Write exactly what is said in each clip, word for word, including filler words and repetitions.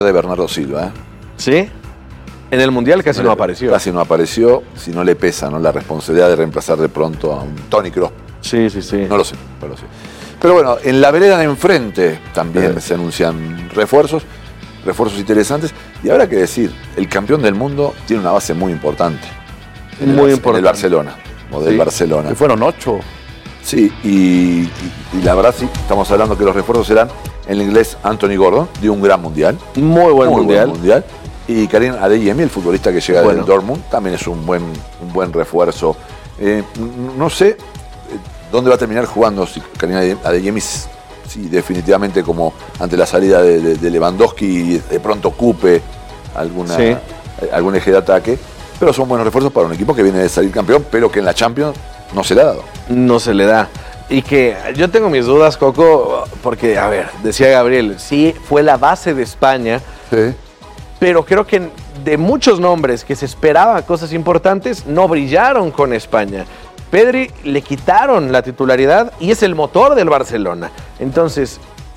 de Bernardo Silva, ¿eh? ¿Sí? En el Mundial casi no, no apareció. Casi no apareció, si no le pesa, ¿no? La responsabilidad de reemplazar de pronto a un Toni Kroos. Sí, sí, sí. No lo sé, no lo sé. Pero bueno, en la vereda de enfrente también eh. se anuncian refuerzos, refuerzos interesantes. Y habrá que decir, el campeón del mundo tiene una base muy importante. En muy el, importante. En el Barcelona, o del sí, Barcelona. Que fueron ocho. Sí, y, y, y la verdad sí, estamos hablando que los refuerzos serán el inglés Anthony Gordon, de un gran mundial. Muy buen muy mundial. Buen mundial. Y Karim Adeyemi, el futbolista que llega bueno. del Dortmund, también es un buen, un buen refuerzo. Eh, no sé dónde va a terminar jugando si Karim Adeyemi, sí, definitivamente como ante la salida de, de, de Lewandowski, de pronto ocupe alguna, sí. algún eje de ataque. Pero son buenos refuerzos para un equipo que viene de salir campeón, pero que en la Champions no se le ha dado. No se le da. Y que yo tengo mis dudas, Coco, porque, a ver, decía Gabriel, sí fue la base de España, Sí. pero creo que de muchos nombres que se esperaban cosas importantes, no brillaron con España. Pedri le quitaron la titularidad y es el motor del Barcelona. Entonces,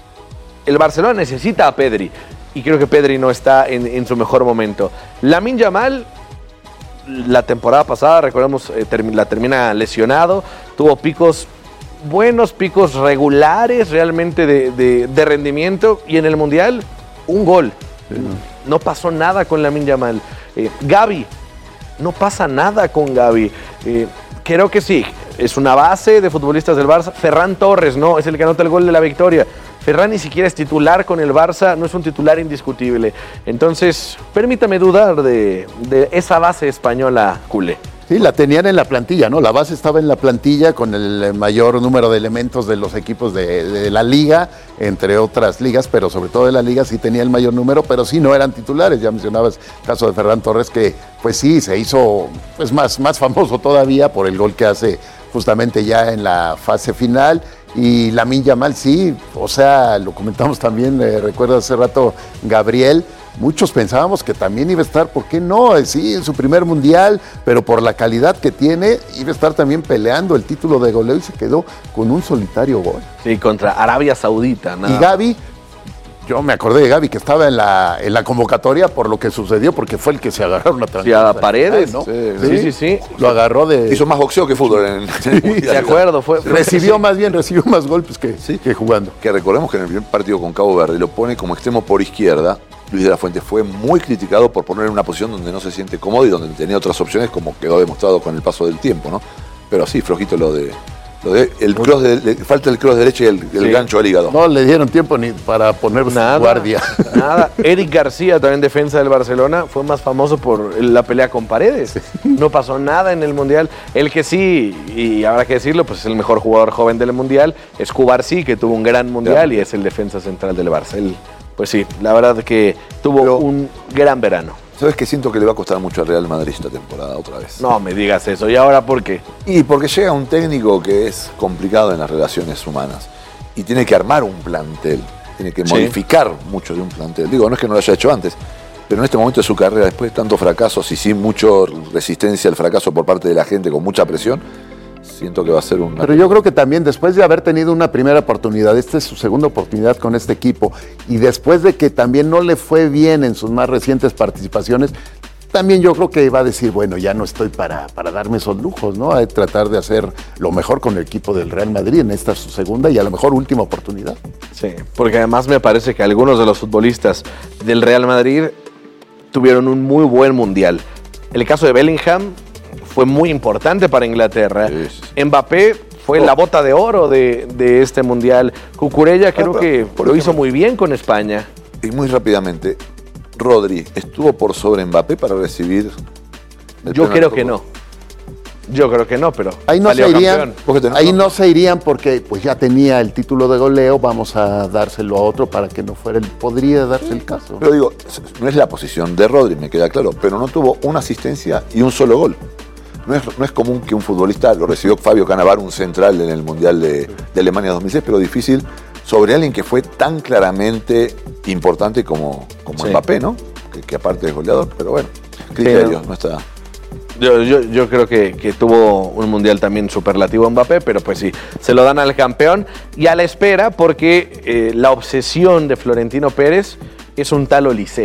el Barcelona necesita a Pedri y creo que Pedri no está en, en su mejor momento. Lamine Yamal, la temporada pasada, recordemos, eh, term- la termina lesionado, tuvo picos buenos, picos regulares realmente de, de, de rendimiento, y en el Mundial, un gol. Sí, no. no pasó nada con Lamine Yamal. Eh, Gavi, no pasa nada con Gavi. Eh, creo que sí, es una base de futbolistas del Barça. Ferran Torres, no, es el que anota el gol de la victoria. Ferran ni siquiera es titular con el Barça, no es un titular indiscutible. Entonces, permítame dudar de, de esa base española culé. Sí, la tenían en la plantilla, ¿no? La base estaba en la plantilla con el mayor número de elementos de los equipos de, de la liga, entre otras ligas, pero sobre todo de la liga sí tenía el mayor número, pero sí no eran titulares. Ya mencionabas el caso de Ferran Torres, que pues sí, se hizo pues, más, más famoso todavía por el gol que hace justamente ya en la fase final. Y Lamine Yamal sí, o sea, lo comentamos también, eh, recuerdo hace rato Gabriel, muchos pensábamos que también iba a estar, ¿por qué no? Sí, en su primer mundial, pero por la calidad que tiene, iba a estar también peleando el título de goleo y se quedó con un solitario gol. Sí, contra Arabia Saudita. Nada. Y Gavi, yo me acordé de Gavi que estaba en la, en la convocatoria por lo que sucedió, porque fue el que se agarró una tranquila. Sí, a Paredes, ¿no? Sí, sí, sí, sí, sí. Lo agarró de... Hizo más boxeo que fútbol en, en el mundial. De acuerdo. Fue, recibió más bien, recibió más golpes que, sí. que jugando. Que recordemos que en el primer partido con Cabo Verde lo pone como extremo por izquierda. Luis de la Fuente fue muy criticado por poner en una posición donde no se siente cómodo y donde tenía otras opciones, como quedó demostrado con el paso del tiempo, ¿no? Pero sí, flojito lo de... Lo de el cross de, le falta el cross derecho y el, el sí. gancho al hígado. No le dieron tiempo ni para poner nada, guardia. Nada. Eric García, también defensa del Barcelona, fue más famoso por la pelea con Paredes. No pasó nada en el Mundial. El que sí, y habrá que decirlo, pues es el mejor jugador joven del Mundial, es Cubarsí, que tuvo un gran Mundial ya. Y es el defensa central del Barça. Él, pues sí, la verdad que tuvo Pero, un gran verano. ¿Sabes qué? Siento que le va a costar mucho al Real Madrid esta temporada otra vez. No me digas eso. ¿Y ahora por qué? Y porque llega un técnico que es complicado en las relaciones humanas y tiene que armar un plantel, tiene que sí. modificar mucho de un plantel. Digo, no es que no lo haya hecho antes, pero en este momento de su carrera, después de tantos fracasos y sin mucha resistencia al fracaso por parte de la gente, con mucha presión, siento que va a ser un... Pero yo creo que también después de haber tenido una primera oportunidad, esta es su segunda oportunidad con este equipo, y después de que también no le fue bien en sus más recientes participaciones, también yo creo que va a decir, bueno, ya no estoy para, para darme esos lujos, ¿no? Hay que tratar de hacer lo mejor con el equipo del Real Madrid en esta su segunda y a lo mejor última oportunidad. Sí, porque además me parece que algunos de los futbolistas del Real Madrid tuvieron un muy buen mundial. El caso de Bellingham fue muy importante para Inglaterra. Sí, sí. Mbappé fue oh. la bota de oro de, de este mundial. Cucurella creo ah, que lo ejemplo, hizo muy bien con España. Y muy rápidamente, Rodri estuvo por sobre Mbappé para recibir el Yo creo que no. Yo creo que no, pero ahí no se irían, ahí no se irían porque pues ya tenía el título de goleo, vamos a dárselo a otro para que no fuera el, podría darse el caso. Pero digo, no es la posición de Rodri, me queda claro, pero no tuvo una asistencia y un solo gol. No es, no es común que un futbolista, lo recibió Fabio Cannavaro, un central en el Mundial de, de Alemania dos mil seis, pero difícil sobre alguien que fue tan claramente importante como, como sí. Mbappé, ¿no? Que, que aparte es goleador, pero bueno, criterio, sí, no. no está... Yo, yo, yo creo que, que tuvo un mundial también superlativo Mbappé, pero pues sí, se lo dan al campeón y a la espera porque eh, la obsesión de Florentino Pérez es un tal Olise.